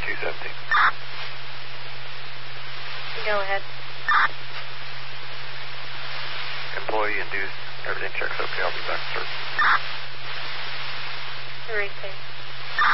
270. Go ahead. Employee induced. Everything checks okay. I'll be back, sir.